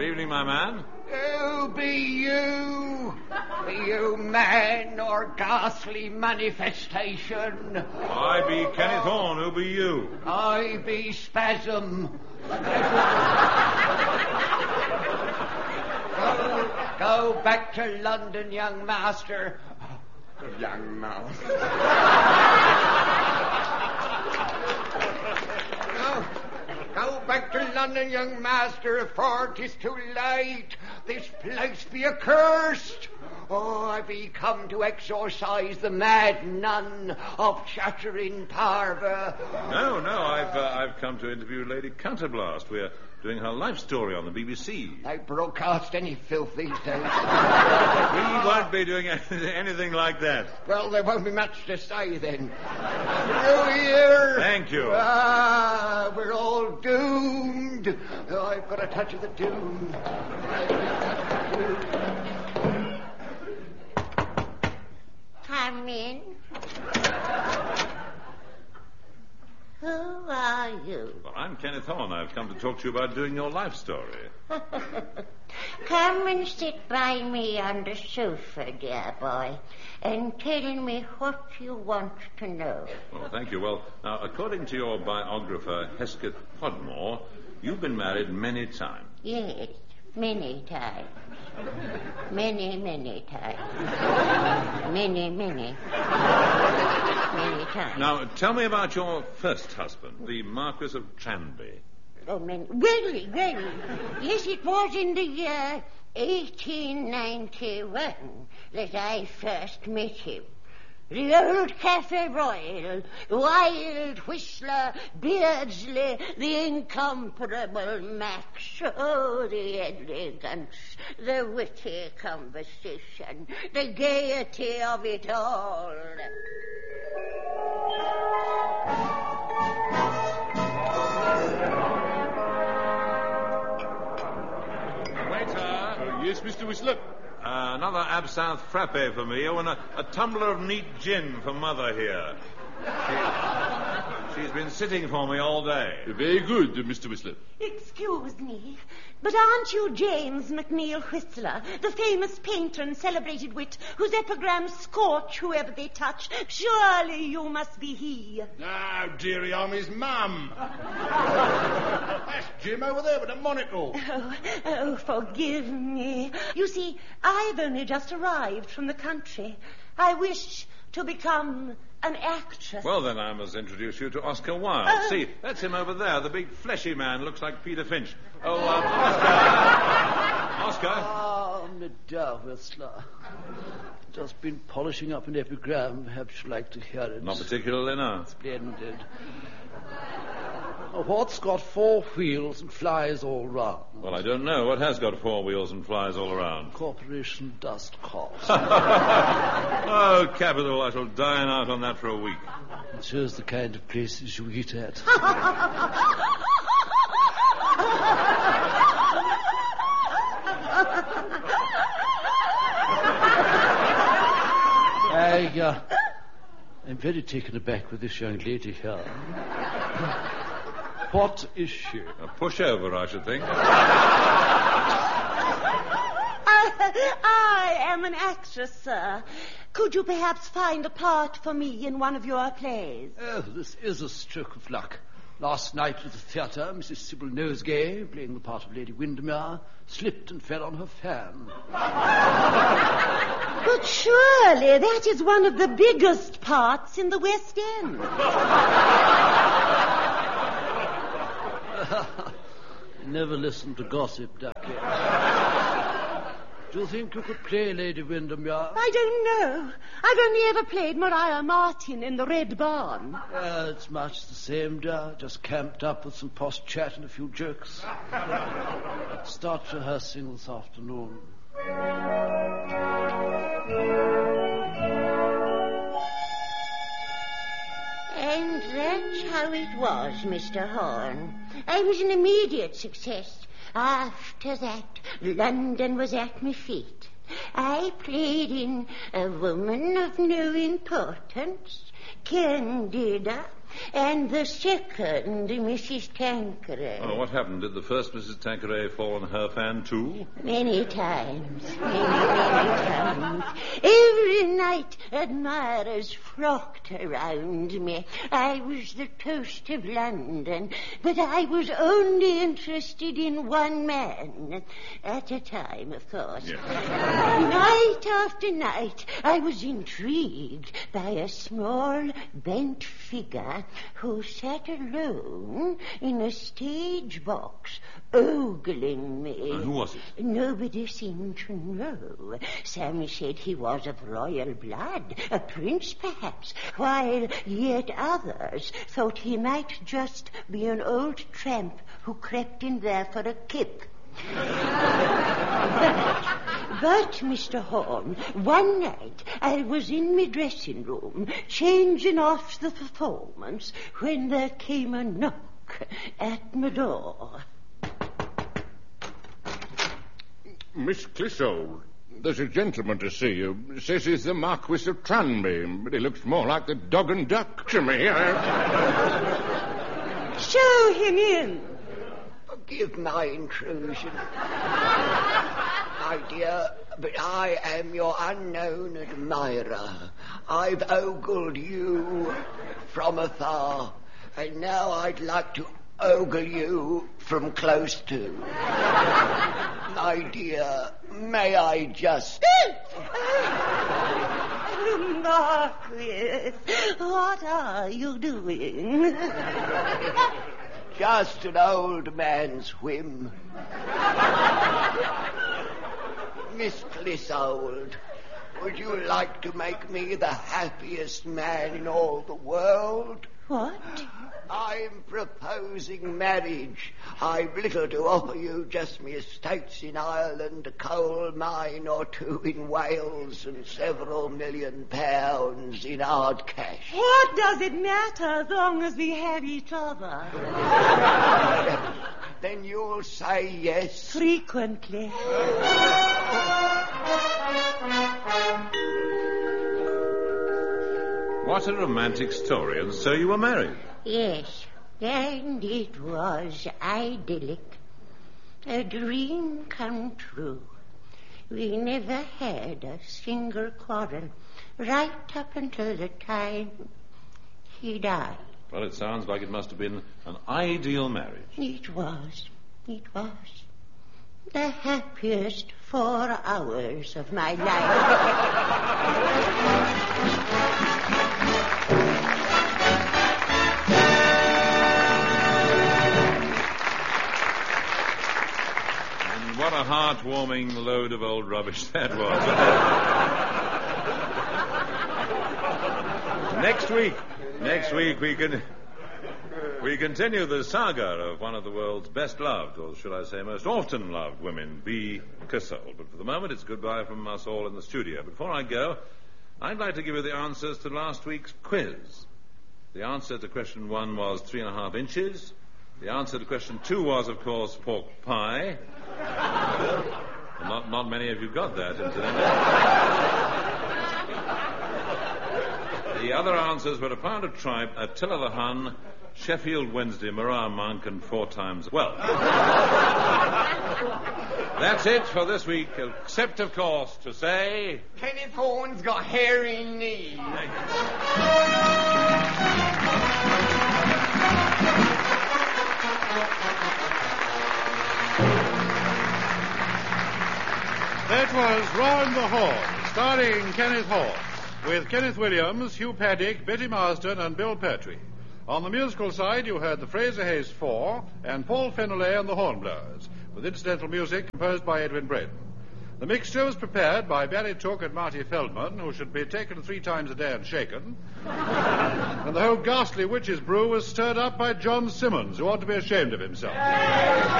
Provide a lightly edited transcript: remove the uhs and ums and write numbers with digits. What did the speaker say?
Good evening, my man. Who be you? Be you man or ghastly manifestation? I be Kenneth Horne. Who be you? I be Spasm. Go back to London, young master. Young mouse. Go back to London, young master, afore 'tis too late. This place be accursed. Oh, I be come to exorcise the mad nun of Chattering Parva. No, I've come to interview Lady Counterblast. We're doing her life story on the BBC. They broadcast any filth these days. We won't be doing anything like that. Well, there won't be much to say then. Through here. Thank you. We're all doomed. Oh, I've got a touch of the doom. Come in. Who are you? Well, I'm Kenneth Horne. I've come to talk to you about doing your life story. Come and sit by me on the sofa, dear boy, and tell me what you want to know. Well, thank you. Well, now, according to your biographer, Hesketh Podmore, you've been married many times. Yes, many times. Many times. Many times. Now, tell me about your first husband, the Marquis of Tranby. Oh, many. Really. Yes, it was in the year 1891 that I first met him. The old Cafe Royal, Wild Whistler, Beardsley, the incomparable Max. Oh, the elegance, the witty conversation, the gaiety of it all. Waiter. Yes, Mr. Whistler. Another absinthe frappe for me, and a tumbler of neat gin for Mother here. She's been sitting for me all day. Very good, Mr. Whistler. Excuse me, but aren't you James McNeill Whistler, the famous painter and celebrated wit whose epigrams scorch whoever they touch? Surely you must be he. Oh, dearie, I'm his mum. That's Jim over there with a monocle. Oh, forgive me. You see, I've only just arrived from the country. I wish to become an actress. Well, then I must introduce you to Oscar Wilde. See, that's him over there, the big fleshy man, looks like Peter Finch. Oh, Oscar. Ah, Madame Whistler. Just been polishing up an epigram. Perhaps you'd like to hear it. Not particularly, no. Splendid. What's got 4 wheels and flies all round? Well, I don't know. What has got 4 wheels and flies all around? Corporation dust cost. Oh, capital. I shall dine out on that for a week. It shows the kind of places you eat at. I'm very taken aback with this young lady here. What is she? A pushover, I should think. I am an actress, sir. Could you perhaps find a part for me in one of your plays? Oh, this is a stroke of luck. Last night at the theatre, Mrs. Sybil Nosegay, playing the part of Lady Windermere, slipped and fell on her fan. But surely that is one of the biggest parts in the West End. Never listen to gossip, Ducky. Do you think you could play Lady Windermere? I don't know. I've only ever played Maria Martin in the Red Barn. It's much the same, dear. Just camped up with some posh chat and a few jokes. Start rehearsing this afternoon. And that's how it was, Mr. Horne. I was an immediate success. After that, London was at my feet. I played in A Woman of No Importance, Candida, And the second, Mrs. Tanqueray. Oh, what happened? Did the first Mrs. Tanqueray fall on her fan, too? Many times. Many times. Every night, admirers flocked around me. I was the toast of London, but I was only interested in one man. At a time, of course. Yes. Night after night, I was intrigued by a small, bent figure who sat alone in a stage box, ogling me. Who was it? Nobody seemed to know. Some said he was of royal blood, a prince perhaps, while yet others thought he might just be an old tramp who crept in there for a kip. But, Mr. Horn, one night I was in my dressing room changing off the performance when there came a knock at my door. Miss Clissold, there's a gentleman to see you. Says he's the Marquis of Tranby, but he looks more like the dog and duck to me. Show him in. Forgive my intrusion, my dear, but I am your unknown admirer. I've ogled you from afar, and now I'd like to ogle you from close to. My dear, may I just... Marquis, what are you doing? Just an old man's whim. Miss Clissold, would you like to make me the happiest man in all the world? What? I'm proposing marriage. I've little to offer you, just me estates in Ireland, a coal mine or two in Wales, and several £1 million in hard cash. What does it matter as long as we have each other? Then you'll say yes? Frequently. What a romantic story, and so you were married. Yes, and it was idyllic. A dream come true. We never had a single quarrel, right up until the time he died. Well, it sounds like it must have been an ideal marriage. It was. The happiest 4 hours of my life. What a heartwarming load of old rubbish that was. Next week we continue the saga of one of the world's best loved, or should I say most often loved women, Bea Clissold. But for the moment, it's goodbye from us all in the studio. Before I go, I'd like to give you the answers to last week's quiz. The answer to question 1 was 3.5 inches. The answer to question 2 was, of course, pork pie. Not many of you got that, incidentally. The other answers were a pound of tripe, Attila the Hun, Sheffield Wednesday, Marat Monk, and 4 times well. That's it for this week, except, of course, to say... Kenneth Horn's got hairy knees. That was Round the Horn, starring Kenneth Horn, with Kenneth Williams, Hugh Paddick, Betty Marsden, and Bill Pertwee. On the musical side, you heard the Fraser Hayes Four and Paul Feneley and the Hornblowers, with incidental music composed by Edwin Braden. The mixture was prepared by Barry Took and Marty Feldman, who should be taken 3 times a day and shaken. And the whole ghastly witch's brew was stirred up by John Simmons, who ought to be ashamed of himself.